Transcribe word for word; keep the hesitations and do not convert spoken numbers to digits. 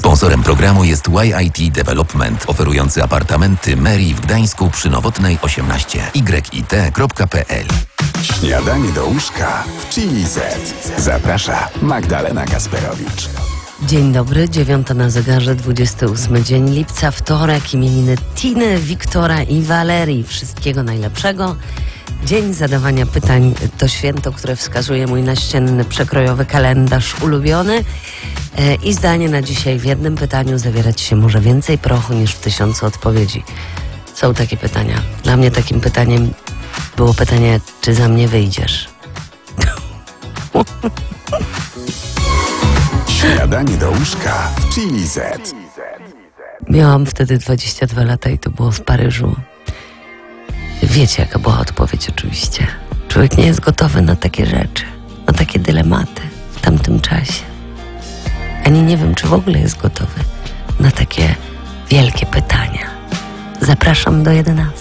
Sponsorem programu jest Y I T Development, oferujący apartamenty Mary w Gdańsku przy Nowotnej osiemnaście. y i t kropka p l. Śniadanie do łóżka w Chili Z. Zaprasza Magdalena Gasperowicz. Dzień dobry, dziewiąta na zegarze, dwudziesty ósmy dzień lipca, wtorek, imieniny Tiny, Wiktora i Walerii. Wszystkiego najlepszego. Dzień zadawania pytań to święto, które wskazuje mój naścienny, przekrojowy kalendarz ulubiony. E, I zdanie na dzisiaj: w jednym pytaniu zawierać się może więcej prochu niż w tysiącu odpowiedzi. Są takie pytania. Dla mnie takim pytaniem było pytanie, czy za mnie wyjdziesz? Śniadanie do łóżka w Chili Z. Miałam wtedy dwadzieścia dwa lata i to było w Paryżu. Wiecie, jaka była odpowiedź oczywiście. Człowiek nie jest gotowy na takie rzeczy, na takie dylematy w tamtym czasie. Ani nie wiem, czy w ogóle jest gotowy na takie wielkie pytania. Zapraszam do jedenastej.